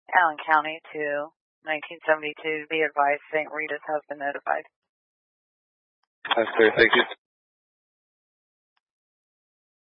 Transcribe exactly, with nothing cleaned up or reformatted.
Allen County to nineteen seventy-two. Be advised, Saint Rita's has been notified. That's clear. Thank you.